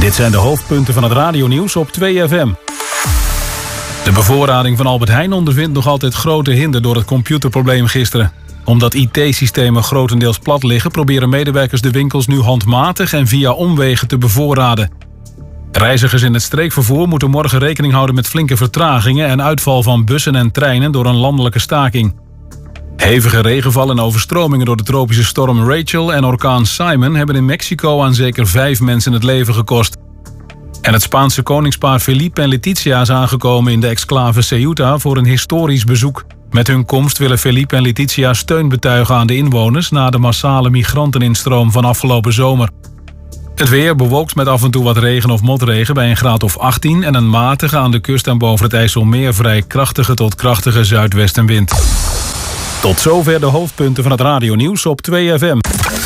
Dit zijn de hoofdpunten van het radionieuws op 2FM. De bevoorrading van Albert Heijn ondervindt nog altijd grote hinder door het computerprobleem gisteren. Omdat IT-systemen grotendeels plat liggen, proberen medewerkers de winkels nu handmatig en via omwegen te bevoorraden. Reizigers in het streekvervoer moeten morgen rekening houden met flinke vertragingen en uitval van bussen en treinen door een landelijke staking. Hevige regenval en overstromingen door de tropische storm Rachel en orkaan Simon hebben in Mexico aan zeker 5 mensen het leven gekost. En het Spaanse koningspaar Felipe en Leticia is aangekomen in de exclave Ceuta voor een historisch bezoek. Met hun komst willen Felipe en Leticia steun betuigen aan de inwoners na de massale migranteninstroom van afgelopen zomer. Het weer bewolkt met af en toe wat regen of motregen bij een graad of 18 en een matige aan de kust en boven het IJsselmeer vrij krachtige tot krachtige zuidwestenwind. Tot zover de hoofdpunten van het radionieuws op 2FM.